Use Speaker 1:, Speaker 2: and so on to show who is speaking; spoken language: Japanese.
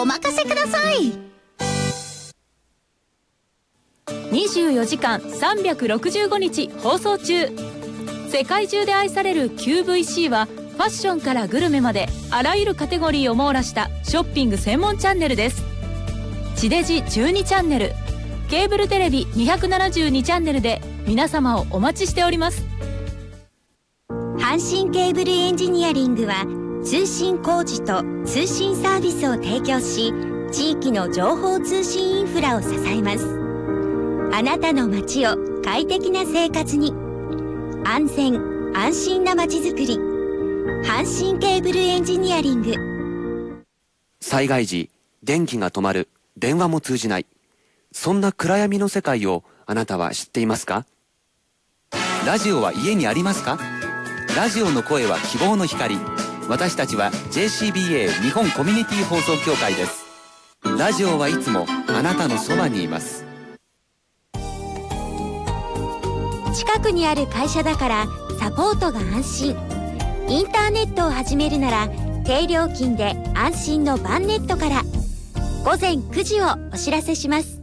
Speaker 1: お任せください。
Speaker 2: 24時間365日放送中。世界中で愛される QVC はファッションからグルメまであらゆるカテゴリーを網羅したショッピング専門チャンネルです。地デジ12チャンネル、ケーブルテレビ272チャンネルで皆様をお待ちしております。
Speaker 3: 阪神ケーブルエンジニアリングは通信工事と通信サービスを提供し、地域の情報通信インフラを支えます。あなたの街を快適な生活に、安全安心な街づくり、阪神ケーブルエンジニアリング。
Speaker 4: 災害時、電気が止まる、電話も通じない、そんな暗闇の世界をあなたは知っていますか？ラジオは家にありますか？ラジオの声は希望の光。私たちは JCBA 日本コミュニティ放送協会です。ラジオはいつもあなたのそばにいます。
Speaker 3: 近くにある会社だからサポートが安心。インターネットを始めるなら低料金で安心のバンネットから。午前9時をお知らせします。